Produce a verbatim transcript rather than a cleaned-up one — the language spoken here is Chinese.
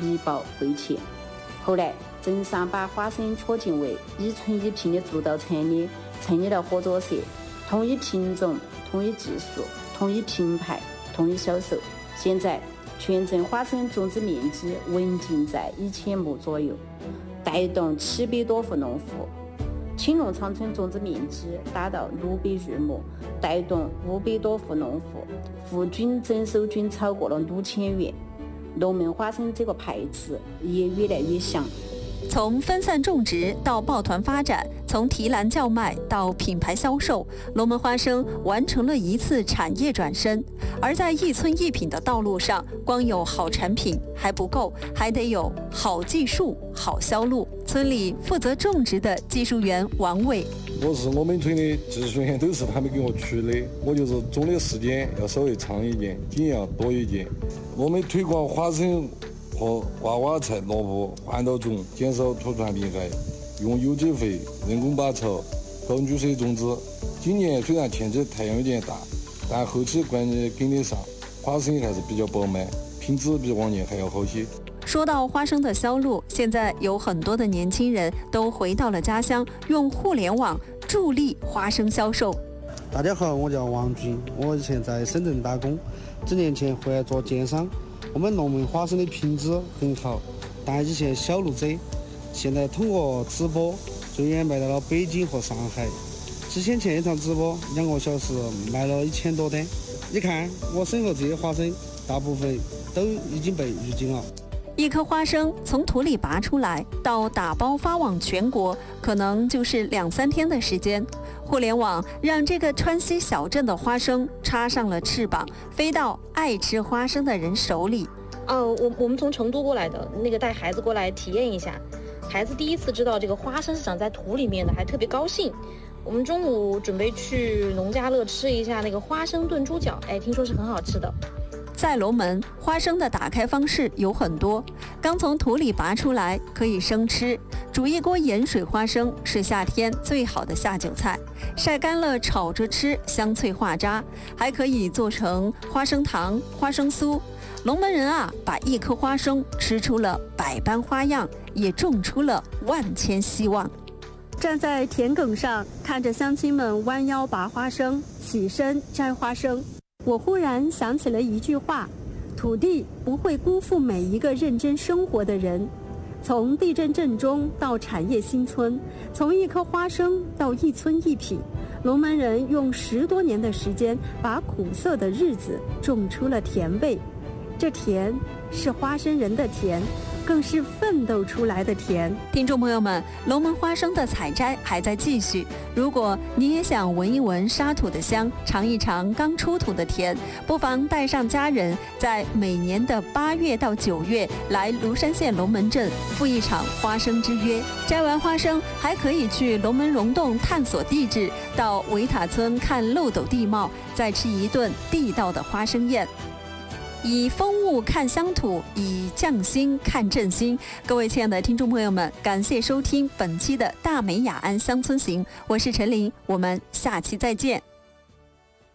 一包汇钱。后来镇上把花生确定为一寸一品的主导产业，成立了合作社，统一品种、统一技术、统一品牌、统一销售。现在全镇花生种植面积稳定在一千亩左右，带动七百多户农户。青龙长春种植面积达到六百余亩，带动五百多户农户，户均整收均超过了六千元。龙门花生这个牌子也越来越响。 从分散种植到抱团发展，从提篮叫卖到品牌销售，龙门花生完成了一次产业转身。而在一村一品的道路上，光有好产品还不够，还得有好技术、好销路。村里负责种植的技术员王伟， 我是我们村的技术员，都是他们给我出的，我就是种的时间要稍微长一点，经验要多一点。我们推广花生和娃娃菜、萝卜环岛种，减少土传病害，用有机肥、人工拔草、高雨水种植。今年虽然天气太阳有点大，但后期关键跟得上，花生还是比较饱满，品质比往年还要好些。 说到花生的销路，现在有很多的年轻人都回到了家乡，用互联网助力花生销售。 大家好，我叫王军，我以前在深圳打工，几年前回来做电商。我们龙门花生的品质很好，但以前销路窄，现在通过直播最远卖到了北京和上海。之前前一场直播两个小时卖了一千多单。你看我身后这些花生，大部分都已经被预警了。 一颗花生从土里拔出来到打包发往全国，可能就是两三天的时间。互联网让这个川西小镇的花生插上了翅膀，飞到爱吃花生的人手里。 哦，我我们从成都过来的，那个带孩子过来体验一下，孩子第一次知道这个花生是长在土里面的，还特别高兴。我们中午准备去农家乐吃一下那个花生炖猪脚，哎，听说是很好吃的。 在龙门，花生的打开方式有很多。刚从土里拔出来可以生吃，煮一锅盐水花生是夏天最好的下酒菜，晒干了炒着吃，香脆化渣，还可以做成花生糖、花生酥。龙门人啊，把一颗花生吃出了百般花样，也种出了万千希望。站在田埂上，看着乡亲们弯腰拔花生，起身摘花生，我忽然想起了一句话：土地不会辜负每一个认真生活的人。从地震震中到产业新村，从一颗花生到一村一品，龙门人用十多年的时间，把苦涩的日子种出了甜味。这甜是花生人的甜，更是奋斗出来的甜。听众朋友们，龙门花生的采摘还在继续。如果你也想闻一闻沙土的香，尝一尝刚出土的甜，不妨带上家人，在每年的八月到九月来庐山县龙门镇赴一场花生之约。摘完花生，还可以去龙门溶洞探索地质，到维塔村看漏斗地貌，再吃一顿地道的花生宴。以风物看乡土，以匠心看振兴。各位亲爱的听众朋友们，感谢收听本期的大美雅安乡村行，我是陈琳，我们下期再见。